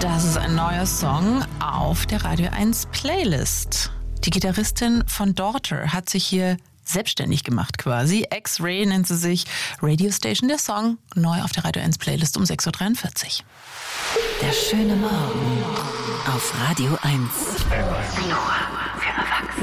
Das ist ein neuer Song auf der Radio 1 Playlist. Die Gitarristin von Daughter hat sich hier selbstständig gemacht quasi. X-Ray nennt sie sich. Radio Station, der Song, neu auf der Radio 1 Playlist um 6.43 Uhr. Der schöne Morgen auf Radio 1. Nur für Erwachsene.